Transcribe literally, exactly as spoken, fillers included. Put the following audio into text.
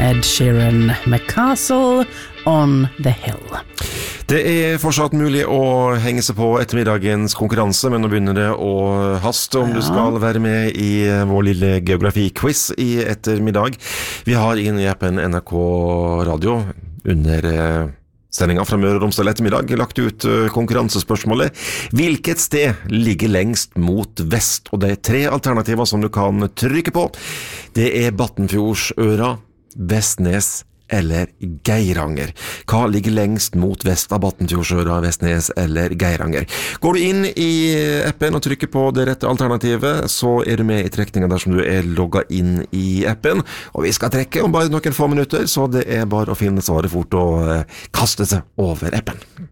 Ed Sheeran med Castle on the Hill. Det er fortsatt mulig å henge seg på ettermiddagens konkurranse, men nå begynner det å haste om ja. Du skal være med i vår lille geografi-quiz i ettermiddag. Vi har inn i appen N R K Radio under eh, sendingen fra Møre og Romsdal ettermiddag lagt ut uh, konkurransespørsmålet. Hvilket sted ligger lengst mot vest? Og det er tre alternativer som du kan trykke på. Det er Battenfjordsøra, Vestnes eller Geiranger. Hva ligger lengst mot vest av Battenfjordsøra, Vestnes eller Geiranger? Går du inn i appen og trykker på det rette alternativet, så er du med i trekningen dersom du er logget inn i appen. Og vi skal trekke om bare noen få minutter, så det er bare å finne svaret fort og uh, kaste seg over appen.